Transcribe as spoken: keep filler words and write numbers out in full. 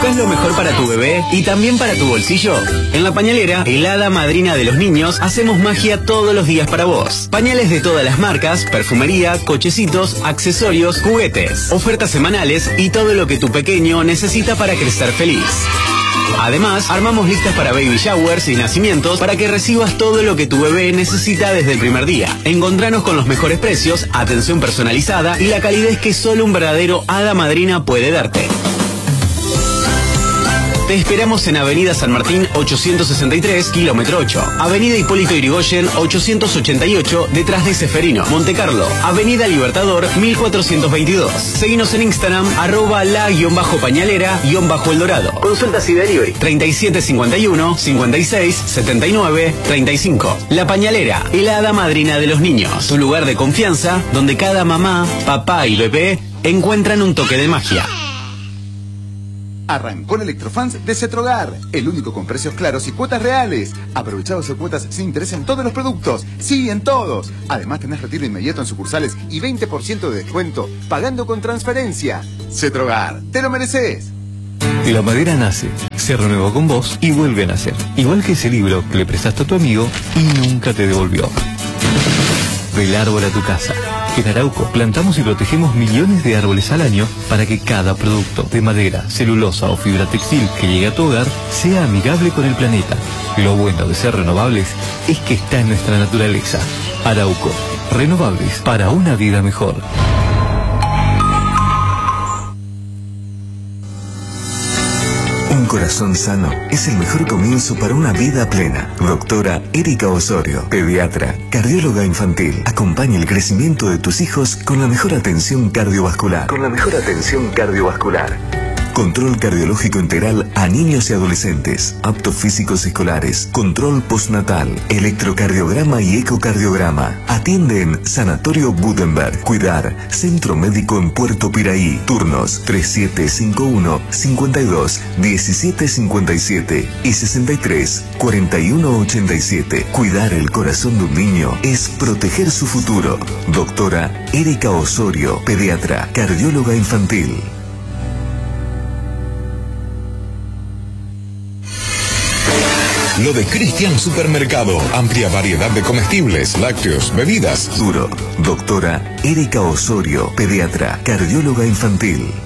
¿Buscas lo mejor para tu bebé y también para tu bolsillo? En La Pañalera, el hada madrina de los niños, hacemos magia todos los días para vos. Pañales de todas las marcas, perfumería, cochecitos, accesorios, juguetes, ofertas semanales y todo lo que tu pequeño necesita para crecer feliz. Además, armamos listas para baby showers y nacimientos para que recibas todo lo que tu bebé necesita desde el primer día. Encontranos con los mejores precios, atención personalizada y la calidez que solo un verdadero hada madrina puede darte. Te esperamos en Avenida San Martín ochocientos sesenta y tres, kilómetro ocho. Avenida Hipólito Yrigoyen ochocientos ochenta y ocho, detrás de Ceferino. Montecarlo, Avenida Libertador mil cuatrocientos veintidós. Seguinos en Instagram, arroba la-pañalera-el dorado. Consultas y delivery treinta y siete cincuenta y uno, cincuenta y seis, setenta y nueve, treinta y cinco. La Pañalera, el hada madrina de los niños. Tu lugar de confianza, donde cada mamá, papá y bebé encuentran un toque de magia. Arrancó el Electrofans de Cetrogar, el único con precios claros y cuotas reales. Aprovechados de cuotas sin interés en todos los productos. Sí, en todos. Además tenés retiro inmediato en sucursales y veinte por ciento de descuento pagando con transferencia. Cetrogar, te lo mereces. La madera nace, se renueva con vos y vuelve a nacer. Igual que ese libro que le prestaste a tu amigo y nunca te devolvió. Del árbol a tu casa. En Arauco plantamos y protegemos millones de árboles al año para que cada producto de madera, celulosa o fibra textil que llegue a tu hogar sea amigable con el planeta. Lo bueno de ser renovables es que está en nuestra naturaleza. Arauco, renovables para una vida mejor. Un corazón sano es el mejor comienzo para una vida plena. Doctora Erika Osorio, pediatra, cardióloga infantil. Acompaña el crecimiento de tus hijos con la mejor atención cardiovascular. Con la mejor atención cardiovascular. Control cardiológico integral a niños y adolescentes, aptos físicos escolares, control postnatal, electrocardiograma y ecocardiograma. Atiende en Sanatorio Gutenberg. Cuidar, Centro Médico en Puerto Piraí. Turnos treinta y siete cincuenta y uno, cincuenta y dos, diecisiete cincuenta y siete y sesenta y tres, cuarenta y uno ochenta y siete. Cuidar el corazón de un niño es proteger su futuro. Doctora Erika Osorio, pediatra, cardióloga infantil. Lo de Cristian Supermercado. Amplia variedad de comestibles, lácteos, bebidas. Duro. Doctora Erika Osorio, pediatra, cardióloga infantil.